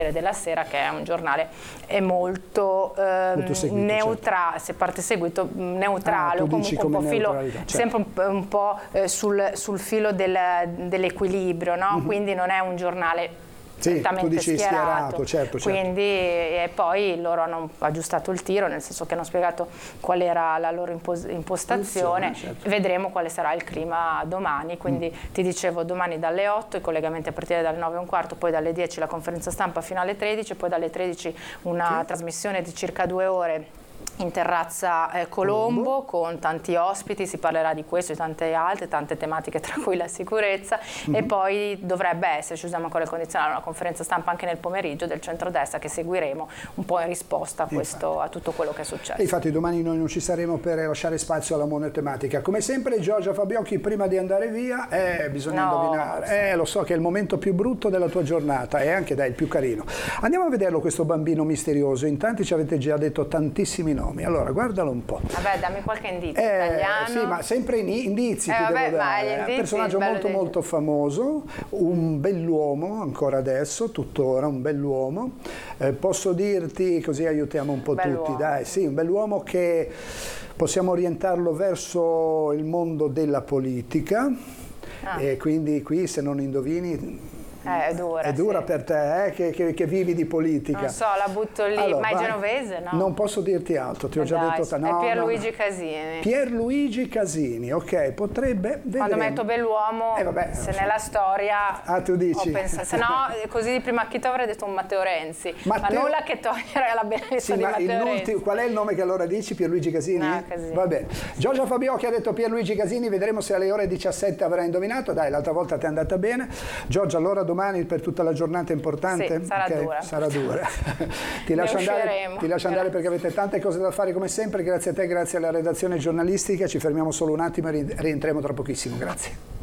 della Sera, che è un giornale molto neutrale, se parte seguito neutrale, o comunque un po' sempre un po' sul filo dell'equilibrio, no? Quindi non è un giornale tu dici schierato, certo. Quindi, e poi loro hanno aggiustato il tiro, nel senso che hanno spiegato qual era la loro impostazione, vedremo quale sarà il clima domani, quindi ti dicevo domani dalle 8 i collegamenti a partire dalle 9:15, poi dalle 10 la conferenza stampa fino alle 13, poi dalle 13 una trasmissione di circa 2 ore in terrazza Colombo con tanti ospiti, si parlerà di questo e tante altre, tante tematiche tra cui la sicurezza, e poi dovrebbe esserci, usiamo ancora il condizionale, una conferenza stampa anche nel pomeriggio del centrodestra che seguiremo un po' in risposta a tutto quello che è successo. E infatti domani noi non ci saremo per lasciare spazio alla monotematica. Come sempre Giorgia Fabiocchi, prima di andare via bisogna indovinare, lo so che è il momento più brutto della tua giornata e anche il più carino. Andiamo a vederlo questo bambino misterioso, in tanti ci avete già detto tantissimi nomi. Allora, guardalo un po'. Vabbè, dammi qualche indizio. Italiano. Sì, ma sempre indizi ti devo dare. È un personaggio molto famoso, un bell'uomo, ancora adesso, tuttora un bell'uomo. Posso dirti, così aiutiamo un po' tutti, dai, sì, un bell'uomo che possiamo orientarlo verso il mondo della politica, e quindi qui se non indovini... È dura per te, che vivi di politica. Non so, la butto lì. Allora, ma è genovese, no? Non posso dirti altro, ti ho già detto. No, è Pierluigi Casini. Pierluigi Casini, ok, potrebbe. Quando metto bell'uomo, se nella storia. Tu dici. Se no, così di prima acchito avrei detto un Matteo Renzi. Ma nulla che togliere la bellezza di Matteo Renzi. Qual è il nome che allora dici? Pierluigi Casini? Casini. Va bene. Giorgia Fabiocchi ha detto Pierluigi Casini, vedremo se alle ore 17 avrà indovinato. Dai, l'altra volta ti è andata bene. Giorgia, allora domani per tutta la giornata è importante? Sì, sarà dura. Ti lascio andare perché avete tante cose da fare come sempre. Grazie a te, grazie alla redazione giornalistica. Ci fermiamo solo un attimo e rientriamo tra pochissimo. Grazie.